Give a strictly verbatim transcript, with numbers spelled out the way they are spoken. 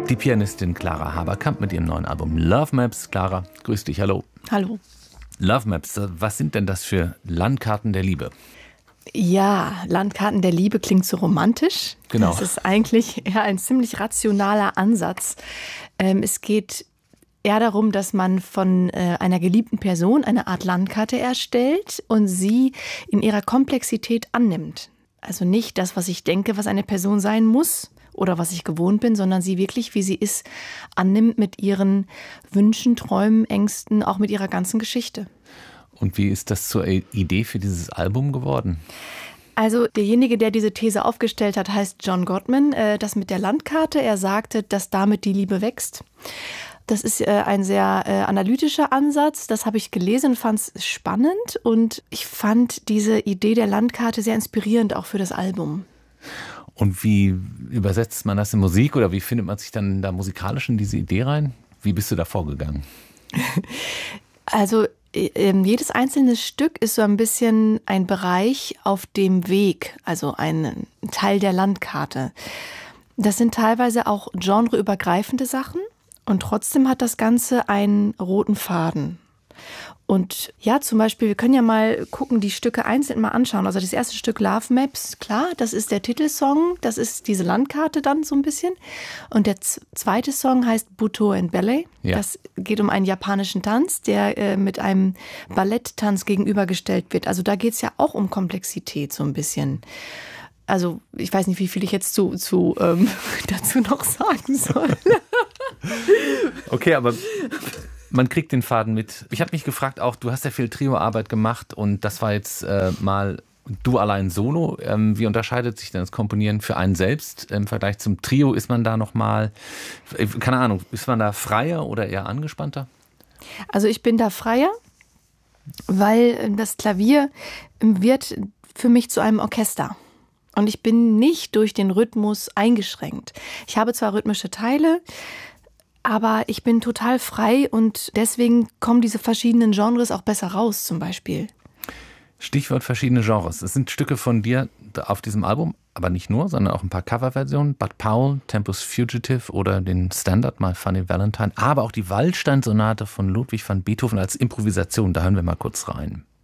Die Pianistin Clara Haberkamp mit ihrem neuen Album Love Maps. Clara, grüß dich, hallo. Hallo. Love Maps, was sind denn das für Landkarten der Liebe? Ja, Landkarten der Liebe klingt so romantisch. Genau. Das ist eigentlich eher ein ziemlich rationaler Ansatz. Ähm, es geht eher darum, dass man von äh, einer geliebten Person eine Art Landkarte erstellt und sie in ihrer Komplexität annimmt. Also nicht das, was ich denke, was eine Person sein muss oder was ich gewohnt bin, sondern sie wirklich, wie sie ist, annimmt mit ihren Wünschen, Träumen, Ängsten, auch mit ihrer ganzen Geschichte. Und wie ist das zur Idee für dieses Album geworden? Also derjenige, der diese These aufgestellt hat, heißt John Gottman. Äh, das mit der Landkarte, er sagte, dass damit die Liebe wächst. Das ist äh, ein sehr äh, analytischer Ansatz. Das habe ich gelesen und fand es spannend. Und ich fand diese Idee der Landkarte sehr inspirierend, auch für das Album. Und wie übersetzt man das in Musik oder wie findet man sich dann da musikalisch in diese Idee rein? Wie bist du da vorgegangen? Also jedes einzelne Stück ist so ein bisschen ein Bereich auf dem Weg, also ein Teil der Landkarte. Das sind teilweise auch genreübergreifende Sachen und trotzdem hat das Ganze einen roten Faden. Und ja, zum Beispiel, wir können ja mal gucken, die Stücke einzeln mal anschauen. Also das erste Stück Love Maps, klar, das ist der Titelsong, das ist diese Landkarte dann so ein bisschen. Und der z- zweite Song heißt Butoh and Ballet. Ja. Das geht um einen japanischen Tanz, der äh, mit einem Balletttanz gegenübergestellt wird. Also da geht es ja auch um Komplexität so ein bisschen. Also ich weiß nicht, wie viel ich jetzt zu, zu ähm, dazu noch sagen soll. Okay, aber man kriegt den Faden mit. Ich habe mich gefragt auch, du hast ja viel Trioarbeit gemacht und das war jetzt äh, mal du allein solo. Ähm, wie unterscheidet sich denn das Komponieren für einen selbst im Vergleich zum Trio? Ist man da nochmal, keine Ahnung, ist man da freier oder eher angespannter? Also ich bin da freier, weil das Klavier wird für mich zu einem Orchester. Und ich bin nicht durch den Rhythmus eingeschränkt. Ich habe zwar rhythmische Teile, aber ich bin total frei und deswegen kommen diese verschiedenen Genres auch besser raus zum Beispiel. Stichwort verschiedene Genres. Es sind Stücke von dir auf diesem Album, aber nicht nur, sondern auch ein paar Coverversionen. Bud Powell, Tempus Fugitive oder den Standard My Funny Valentine, aber auch die Waldstein-Sonate von Ludwig van Beethoven als Improvisation. Da hören wir mal kurz rein.